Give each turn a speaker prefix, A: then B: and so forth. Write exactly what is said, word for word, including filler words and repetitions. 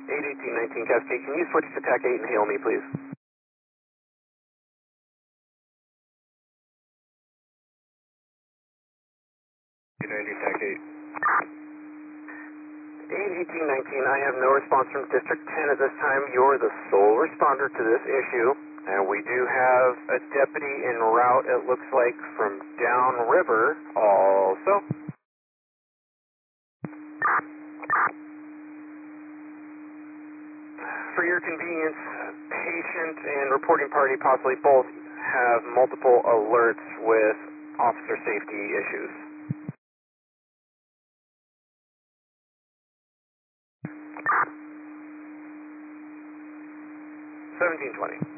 A: eight eighteen nineteen Cascade, can you switch to TAC eight and hail me, please?
B: eight nineteen TAC eight.
A: eight eighteen nineteen, I have no response from District ten at this time. You're the sole responder to this issue. And we do have a deputy en route, it looks like, from downriver also. For your convenience, patient and reporting party, possibly both, have multiple alerts with officer safety issues. seventeen twenty.